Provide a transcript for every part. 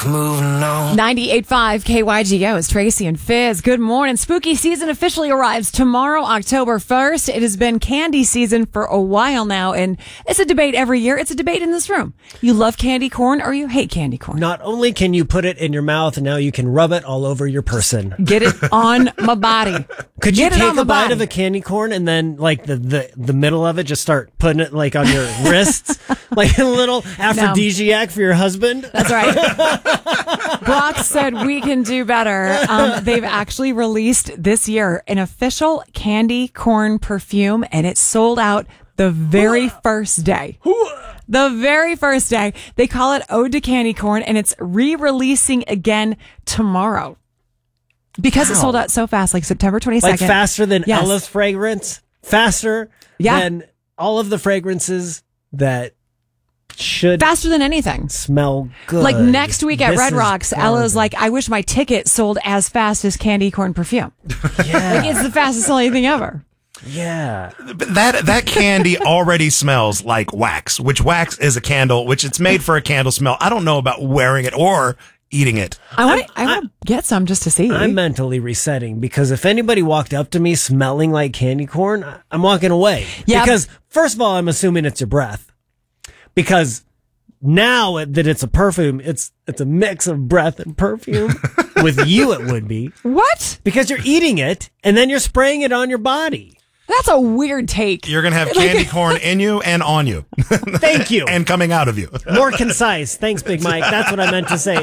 Moving on. 98.5 KYGO is Tracy and Fizz. Good morning. Spooky season officially arrives tomorrow, October 1st. It has been candy season for a while now, and it's a debate every year. It's a debate in this room. You love candy corn or you hate candy corn? Not only can you put it in your mouth, now you can rub it all over your person. Get it on my body. Could you Get it on take my a bite body. of a candy corn and then like the middle of it, just start putting it like on your wrists, like a little aphrodisiac for your husband? That's right. Brock said we can do better. They've actually released this year an official candy corn perfume, and it sold out the very first day. The very first day. They call it Ode to Candy Corn, and it's re-releasing again tomorrow. Because it sold out so fast, like September 22nd. Like faster than Yes. Ella's fragrance? Faster than all of the fragrances that should Faster than anything. smell good. Like next week at This Red is Rocks, Ella's like, I wish my ticket sold as fast as candy corn perfume. Yeah. Like, it's the fastest selling thing ever. Yeah. But that candy already smells like wax, which wax is a candle, which it's made for a candle smell. I don't know about wearing it or eating it. I want to get some just to see. I'm mentally resetting because if anybody walked up to me smelling like candy corn, I'm walking away. Yeah. Because first of all, I'm assuming it's your breath. Because now that it's a perfume, it's a mix of breath and perfume. With you, it would be. What? Because you're eating it and then you're spraying it on your body. That's a weird take. You're going to have candy corn in you and on you. Thank you. And coming out of you. More concise. Thanks, Big Mike. That's what I meant to say.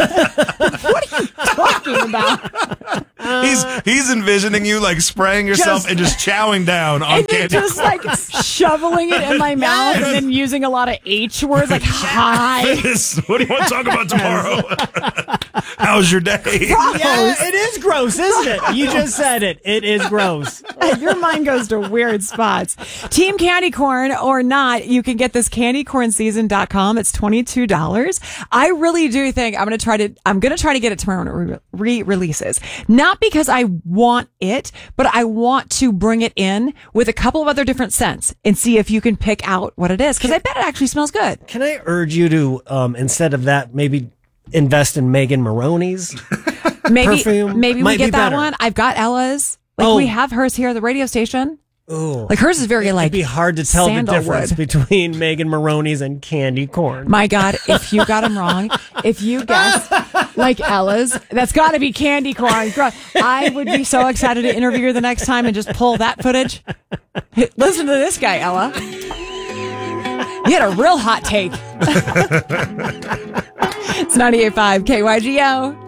What are you talking about? He's envisioning you like spraying yourself and just chowing down on And then candy just like shoveling it in my mouth and then using a lot of H words like hi. What do you want to talk about tomorrow? How's your day? Yeah, it is gross, isn't it? You just said it. It is gross. Your mind goes to weird spots. Team Candy Corn or not, you can get this candycornseason.com. It's $22. I really do think I'm going to try to get it tomorrow when it re-releases. Not because I want it, but I want to bring it in with a couple of other different scents and see if you can pick out what it is. Because I bet it actually smells good. Can I urge you to, instead of that, maybe invest in Megan Maroney's perfume? Maybe we Might get be that better. one. I've got Ella's. Like we have hers here at the radio station. Ooh. Like hers is very like It'd be hard to tell sandalwood. the difference between Megan Maroney's and candy corn. My God, if you got them wrong, if you guessed like Ella's, that's got to be candy corn. I would be so excited to interview her the next time and just pull that footage. Listen to this guy, Ella. You had a real hot take. It's 98.5 KYGO.